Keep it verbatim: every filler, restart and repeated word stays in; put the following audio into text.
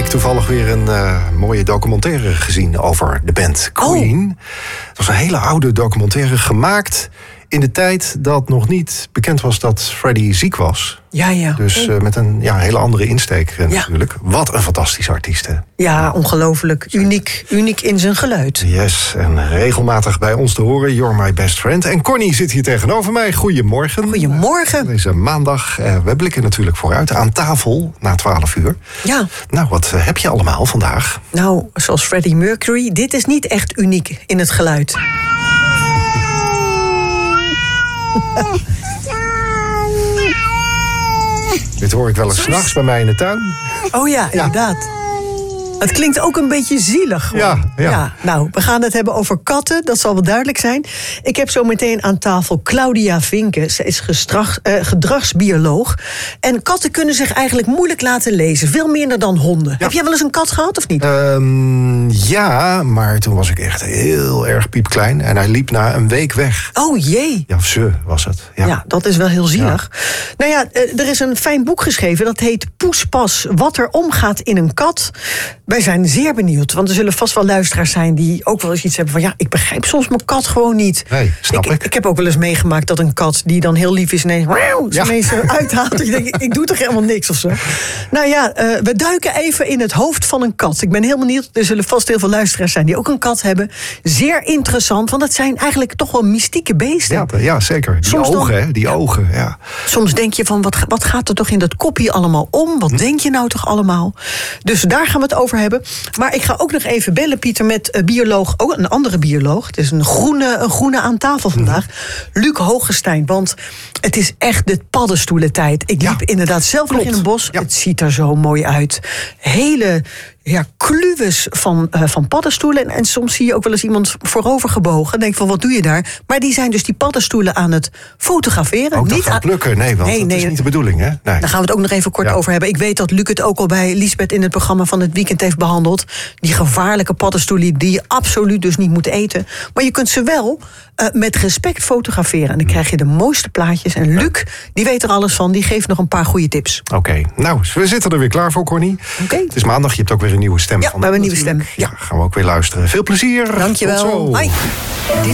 week toevallig weer een uh, mooie documentaire gezien over de band Queen. Oh. Het was een hele oude documentaire gemaakt in de tijd dat nog niet bekend was dat Freddie ziek was. Ja, ja. Dus uh, met een ja, hele andere insteek uh, ja. natuurlijk. Wat een fantastische artiest, hè? Ja, ongelooflijk. Uniek, uniek in zijn geluid. Yes, en regelmatig bij ons te horen. You're my best friend. En Connie zit hier tegenover mij. Goedemorgen. Goedemorgen. Deze maandag. Uh, we blikken natuurlijk vooruit aan tafel na twaalf uur. Ja. Nou, wat uh, heb je allemaal vandaag? Nou, zoals Freddie Mercury. Dit is niet echt uniek in het geluid. Dit hoor ik wel eens 's nachts bij mij in de tuin. Oh ja, ja, inderdaad. Het klinkt ook een beetje zielig. Ja, ja. ja. Nou, we gaan het hebben over katten, dat zal wel duidelijk zijn. Ik heb zo meteen aan tafel Claudia Vinken. Ze is gestrag, uh, gedragsbioloog. En katten kunnen zich eigenlijk moeilijk laten lezen. Veel minder dan honden. Ja. Heb jij wel eens een kat gehad of niet? Um, ja, maar toen was ik echt heel erg piepklein. En hij liep na een week weg. Oh jee. Ja, ze was het. Ja, ja dat is wel heel zielig. Ja. Nou ja, er is een fijn boek geschreven. Dat heet Poespas, wat er omgaat in een kat. Wij zijn zeer benieuwd, want er zullen vast wel luisteraars zijn die ook wel eens iets hebben van ja, ik begrijp soms mijn kat gewoon niet. Nee, snap ik. Ik, ik heb ook wel eens meegemaakt dat een kat die dan heel lief is ineens, wauw, ja. ineens uithaalt. Ik denk, ik doe toch helemaal niks of zo. Nou ja, uh, we duiken even in het hoofd van een kat. Ik ben heel benieuwd, er zullen vast heel veel luisteraars zijn die ook een kat hebben. Zeer interessant, want het zijn eigenlijk toch wel mystieke beesten. Ja, ja zeker. Die soms ogen, dan, hè? Die ja. ogen, ja. Soms denk je van, wat, wat gaat er toch in dat kopje allemaal om? Wat hm. denk je nou toch allemaal? Dus daar gaan we het over hebben. Maar ik ga ook nog even bellen, Pieter, met uh, bioloog, ook een andere bioloog. Het is een groene, een groene aan tafel vandaag. Mm. Luc Hogestein, want het is echt de paddenstoelentijd. Ik liep ja. inderdaad zelf Klopt. nog in een bos. Ja. Het ziet er zo mooi uit. Hele ja, kluwes van, uh, van paddenstoelen. En, en soms zie je ook wel eens iemand voorover gebogen. En denk van, wat doe je daar? Maar die zijn dus die paddenstoelen aan het fotograferen. Ook dat niet gaan plukken? Nee, want nee, dat nee, is niet de bedoeling, hè? Nee. Daar gaan we het ook nog even kort ja. over hebben. Ik weet dat Luc het ook al bij Liesbeth in het programma van het weekend heeft behandeld. Die gevaarlijke paddenstoelen die je absoluut dus niet moet eten. Maar je kunt ze wel uh, met respect fotograferen. En dan krijg je de mooiste plaatjes. En Luc, die weet er alles van. Die geeft nog een paar goede tips. Oké, okay. Nou, we zitten er weer klaar voor, Connie. Okay. Het is maandag, je hebt ook weer een nieuwe stem. Ja, van we hebben een nieuwe stem. Ja, gaan we ook weer luisteren. Veel plezier. Dankjewel. Tot zo. Hoi.